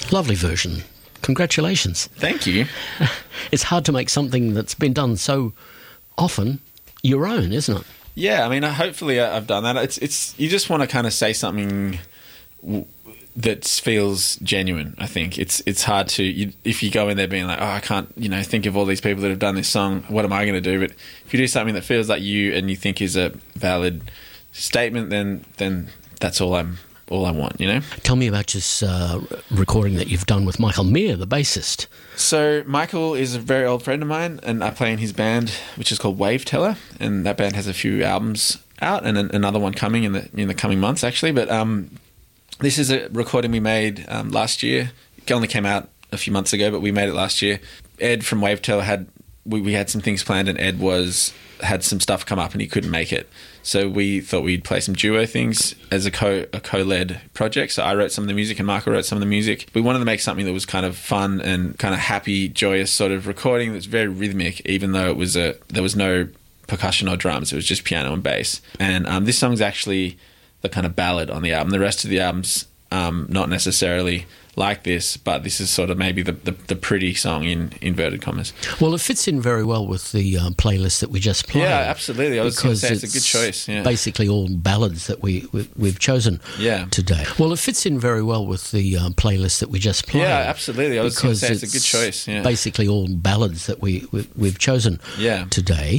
Lovely version. Congratulations. Thank you. It's hard to make something that's been done so often your own, isn't it? Yeah, I mean, hopefully I've done that. It's you just want to kind of say something that feels genuine. I think it's hard to if you go in there being like, oh, I can't think of all these people that have done this song. What am I going to do? But if you do something that feels like you and you think is a valid statement, then that's all I want. Tell me about this recording that you've done with Michael Meir, the bassist. So Michael is a very old friend of mine, and I play in his band, which is called Wave Teller, and that band has a few albums out and another one coming in the coming months, actually. But this is a recording we made last year. It only came out a few months ago, but we made it last year. Ed from Wave Teller we had some things planned, and Ed had some stuff come up and he couldn't make it. So we thought we'd play some duo things as a co-led project. So I wrote some of the music and Marco wrote some of the music. We wanted to make something that was kind of fun and kind of happy, joyous sort of recording that's very rhythmic, even though there was no percussion or drums. It was just piano and bass. And this song's actually the kind of ballad on the album. The rest of the album's not necessarily like this, but this is sort of maybe the pretty song in inverted commas. Well, it fits in very well with the playlist that we just played. Yeah, absolutely. I was going to say it's a good choice. Yeah. Basically all ballads that we've chosen today. Well, it fits in very well with the playlist that we just played. Yeah, absolutely. I was going to say it's a good choice. Yeah. Basically all ballads that we've chosen today.